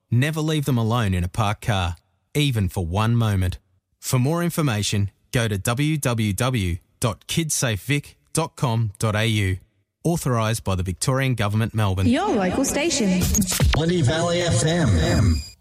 Never leave them alone in a parked car, even for one moment. For more information, go to www.kidsafevic.com.au. Authorised by the Victorian Government, Melbourne. Your local station. Plenty Valley FM.